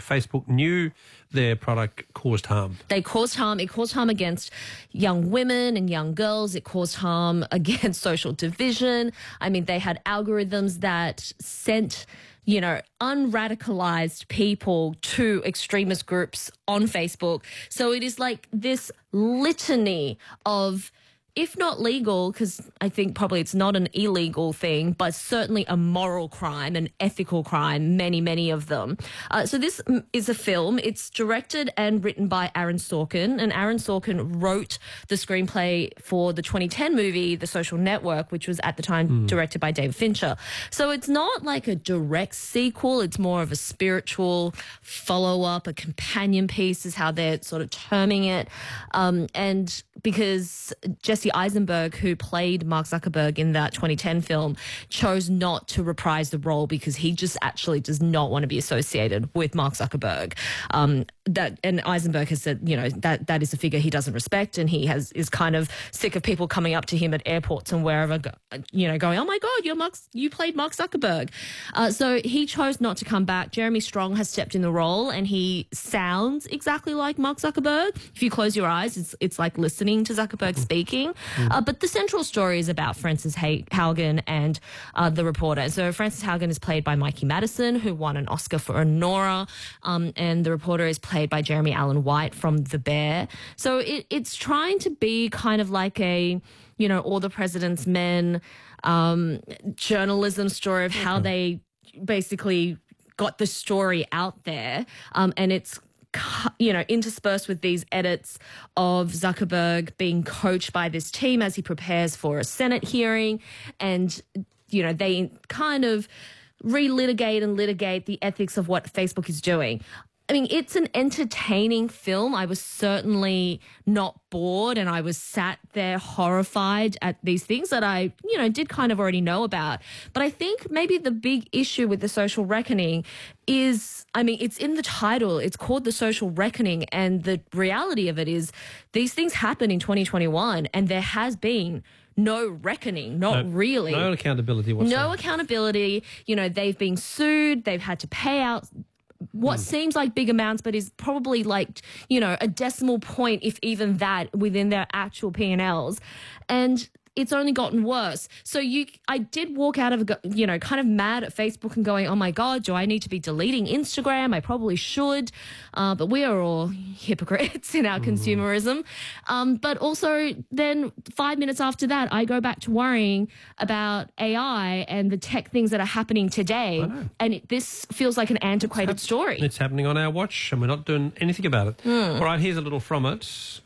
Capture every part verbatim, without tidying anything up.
Facebook knew their product caused harm. They caused harm. It caused harm against young women and young girls. It caused harm against social division. I mean, they had algorithms that sent, you know, unradicalized people to extremist groups on Facebook. So it is like this litany of, if not legal, because I think probably it's not an illegal thing, but certainly a moral crime, an ethical crime, many, many of them. Uh, so this is a film. It's directed and written by Aaron Sorkin, and Aaron Sorkin wrote the screenplay for the twenty ten movie, The Social Network, which was at the time mm. directed by David Fincher. So it's not like a direct sequel. It's more of a spiritual follow-up, a companion piece is how they're sort of terming it. Um, and because Jesse Eisenberg, who played Mark Zuckerberg in that twenty ten film, chose not to reprise the role because he just actually does not want to be associated with Mark Zuckerberg. Um, that and Eisenberg has said, you know, that that is a figure he doesn't respect, and he has is kind of sick of people coming up to him at airports and wherever, you know, going, "Oh my God, you're Mark, you played Mark Zuckerberg." Uh, so he chose not to come back. Jeremy Strong has stepped in the role, and he sounds exactly like Mark Zuckerberg. If you close your eyes, it's it's like listening to Zuckerberg speaking. Mm. Uh, but the central story is about Frances Haugen and uh, the reporter. So Frances Haugen is played by Mikey Madison, who won an Oscar for Honora, um, and the reporter is played by Jeremy Allen White from The Bear. So it, it's trying to be kind of like a, you know, All the President's Men um, journalism story of how they basically got the story out there, um, and it's, you know, interspersed with these edits of Zuckerberg being coached by this team as he prepares for a Senate hearing. And, you know, they kind of relitigate and litigate the ethics of what Facebook is doing. I mean, it's an entertaining film. I was certainly not bored, and I was sat there horrified at these things that I, you know, did kind of already know about. But I think maybe the big issue with The Social Reckoning is, I mean, it's in the title. It's called The Social Reckoning, and the reality of it is these things happen in twenty twenty-one, and there has been no reckoning, not no, really. No accountability whatsoever. No accountability. You know, they've been sued. They've had to pay out what mm. seems like big amounts, but is probably like, you know, a decimal point, if even that, within their actual P and Ls. And it's only gotten worse. So you, I did walk out of, you know, kind of mad at Facebook and going, oh my God, do I need to be deleting Instagram? I probably should. Uh, but we are all hypocrites in our mm. consumerism. Um, but also then five minutes after that, I go back to worrying about A I and the tech things that are happening today. And it, this feels like an antiquated it's story. It's happening on our watch, and we're not doing anything about it. Mm. All right, here's a little from it.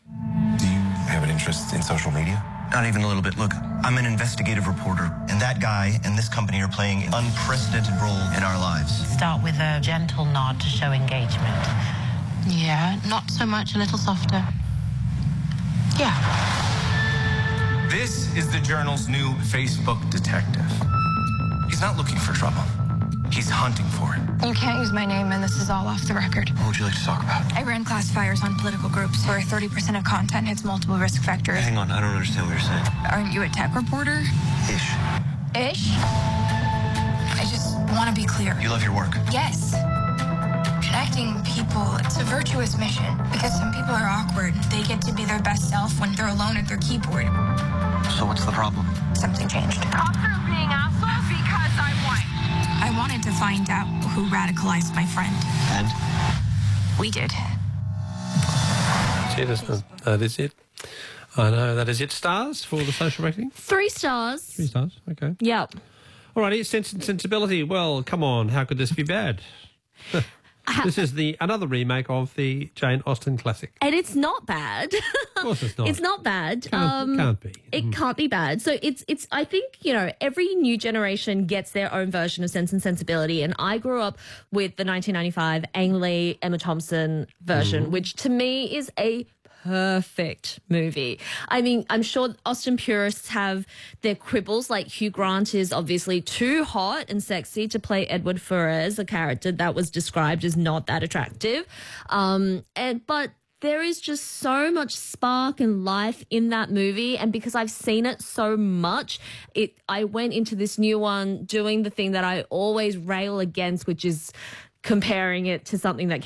Do you have an interest in social media? Not even a little bit. Look, I'm an investigative reporter, and that guy and this company are playing an unprecedented role in our lives. Start with a gentle nod to show engagement. Yeah, not so much, a little softer. Yeah. This is the Journal's new Facebook detective. He's not looking for trouble. He's hunting for it. You can't use my name, and this is all off the record. What would you like to talk about? I ran classifiers on political groups where thirty percent of content hits multiple risk factors. Hang on, I don't understand what you're saying. Aren't you a tech reporter? Ish. Ish? I just want to be clear. You love your work? Yes. Connecting people, it's a virtuous mission, because some people are awkward. They get to be their best self when they're alone at their keyboard. So what's the problem? Something changed. Also being assholes because I won. I wanted to find out who radicalized my friend. And? We did. That's it, isn't it? That is it. I know, that is it. Stars for The Social Reckoning? Three stars. Three stars, okay. Yep. All righty, Sense and Sensibility. Well, come on, how could this be bad? This is the another remake of the Jane Austen classic. And it's not bad. Of course it's not. It's not bad. Can't, um, can't be. It Mm. can't be bad. So it's, it's. I think, you know, every new generation gets their own version of Sense and Sensibility. And I grew up with the nineteen ninety-five Ang Lee, Emma Thompson version, mm. which to me is a perfect movie. I mean, I'm sure Austen purists have their quibbles, like Hugh Grant is obviously too hot and sexy to play Edward Ferrars, a character that was described as not that attractive. Um, and but there is just so much spark and life in that movie, and because I've seen it so much, it I went into this new one doing the thing that I always rail against, which is comparing it to something that